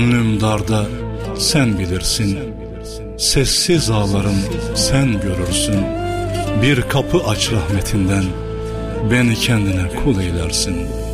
Gönlüm darda sen bilirsin, sessiz ağlarım sen görürsün. Bir kapı aç rahmetinden, beni kendine kul eylersin.